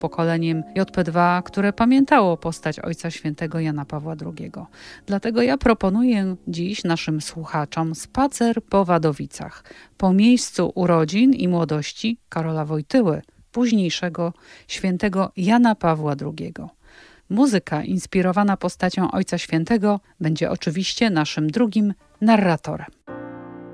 pokoleniem JP2, które pamiętało postać Ojca Świętego Jana Pawła II. Dlatego ja proponuję dziś naszym słuchaczom spacer po Wadowicach, po miejscu urodzin i młodości Karola Wojtyły, późniejszego świętego Jana Pawła II. Muzyka inspirowana postacią Ojca Świętego będzie oczywiście naszym drugim narratorem.